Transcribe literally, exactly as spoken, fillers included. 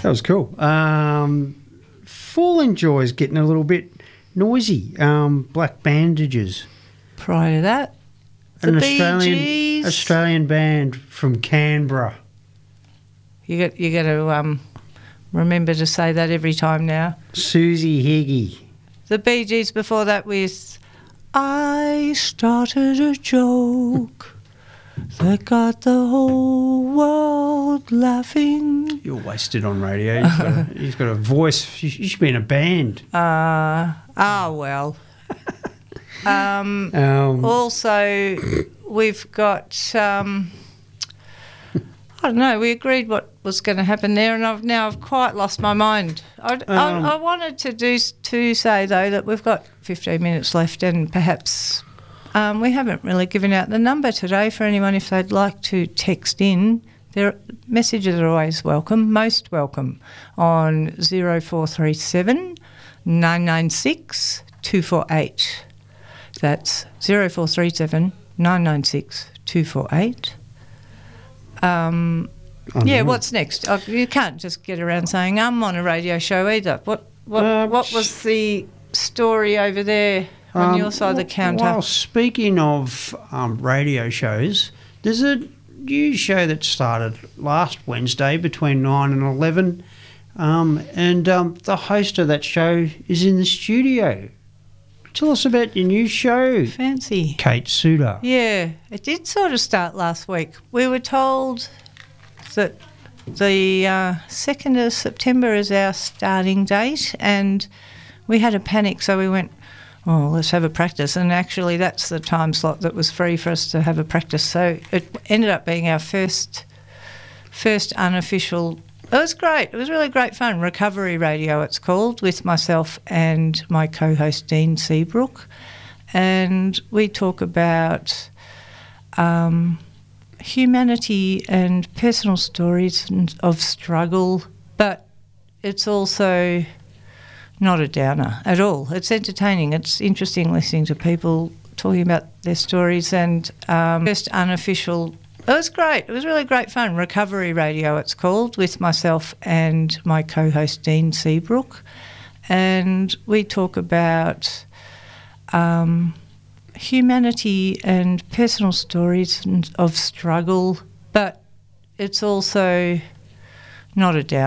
That was cool. Um, Falling Joy's getting a little bit noisy. Um, Black Bandages. Prior to that, the An Bee Australian Gees. Australian band from Canberra. You got you got to um, remember to say that every time now. Susie Higgy. The Bee Gees before that with I started a joke that got the whole world laughing. You're wasted on radio. He's got a, he's got a voice. You should be in a band. Uh, ah, well. um, Um, also, we've got, um, I don't know, we agreed what was going to happen there, and I've now I've quite lost my mind. I, Um, I, I wanted to do to say, though, that we've got fifteen minutes left, and perhaps um, we haven't really given out the number today for anyone if they'd like to text in. Their messages are always welcome, most welcome, on zero four three seven nine nine six two four eight. That's zero four three seven nine nine six two four eight. Um, yeah, what's next? Oh, you can't just get around saying I'm on a radio show either. What what Uh, what was the story over there on Um, your side of the counter? Well, speaking of um, radio shows, there's a new show that started last Wednesday between nine and eleven, um, and um, the host of that show is in the studio. Tell us about your new show, Fancy. Kate Suter. Yeah, it did sort of start last week. We were told that the uh, second of September is our starting date, and we had a panic, so we went, oh, let's have a practice. And actually that's the time slot that was free for us to have a practice. So it ended up being our first first unofficial. It was great. It was really great fun. Recovery Radio, it's called, with myself and my co-host Dean Seabrook. And we talk about um, humanity and personal stories of struggle, but it's also not a downer at all. It's entertaining. It's interesting listening to people talking about their stories, and um, first unofficial. It was great. It was really great fun. Recovery Radio, it's called, with myself and my co-host Dean Seabrook. And we talk about um, humanity and personal stories of struggle, but it's also not a downer.